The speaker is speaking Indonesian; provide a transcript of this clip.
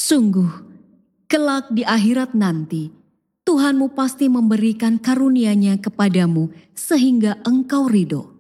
Sungguh, kelak di akhirat nanti, Tuhanmu pasti memberikan karunia-Nya kepadamu sehingga engkau ridho.